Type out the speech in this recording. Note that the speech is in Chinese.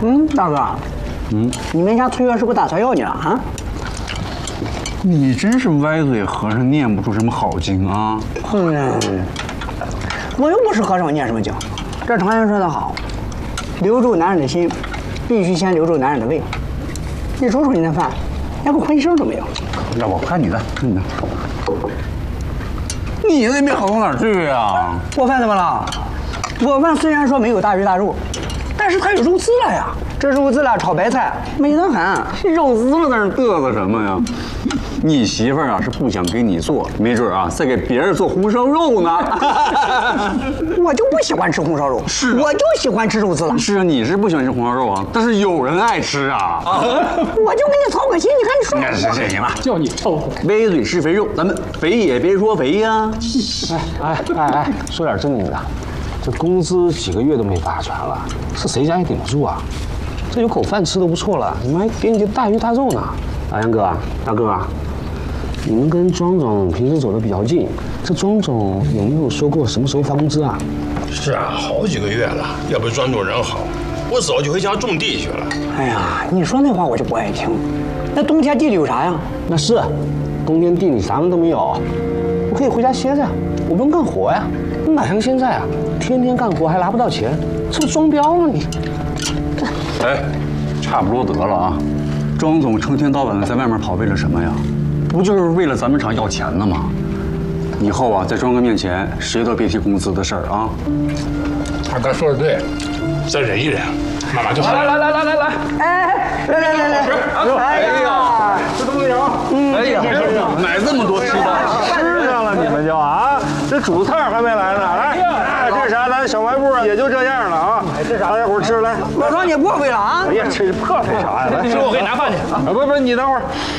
大哥，你们家崔月是不是打错药你了啊？ 你真是歪嘴和尚念不出什么好经啊！ 我又不是和尚，念什么经？这常言说得好，留住男人的心，必须先留住男人的胃。你瞅瞅你那饭，连个荤腥都没有。 要不看你的，看你的。你那没好到哪儿去呀？ 我饭怎么了？我饭虽然说没有大鱼大肉，但是它有肉丝了呀。这肉丝了炒白菜，美得很。 肉丝了，在那嘚瑟什么呀？你媳妇儿啊是不想给你做，没准啊在给别人做红烧肉呢。 我就不喜欢吃红烧肉， 是我就喜欢吃肉丝了。 是啊，你是不喜欢吃红烧肉啊，但是有人爱吃啊。 我就给你操个心，你看你说。 行了， 叫你操心。 歪嘴是肥肉，咱们肥也别说肥呀。 说点正经的，这工资几个月都没发全了，是谁家也顶不住啊？这有口饭吃都不错了，你们还给你个大鱼大肉呢？大杨哥，大哥啊，你们跟庄总平时走得比较近，这庄总有没有说过什么时候发工资啊？ 是啊，好几个月了，要不是庄主人好，我早就回家种地去了。 哎呀，你说那话我就不爱听。那冬天地里有啥呀？ 那是，冬天地里啥都没有，我可以回家歇着，我不用干活呀。哪像现在啊，天天干活还拿不到钱，这不装彪吗你？ 哎，差不多得了啊！庄总成天到晚的在外面跑，为了什么呀？不就是为了咱们厂要钱呢吗？以后啊，在庄哥面前，谁都别提工资的事儿啊！ 二哥说的对，再忍一忍，慢慢就好了。 来， 哎呀， 吃东西啊！哎呀，买这么多吃的， 吃上了你们就啊！这主菜还没来呢，来，这啥？咱小卖部也就这样了啊！这啥？大家伙吃来。 我说你过分了啊！ 哎呀，这破费啥呀？来， 师傅，我给你拿饭去。 不，你等会儿。